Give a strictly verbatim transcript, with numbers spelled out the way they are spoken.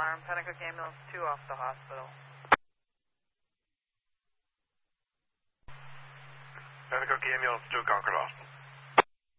alarm. Pennacook Ambulance two off the hospital. Pennacook Ambulance two, Concord Hospital.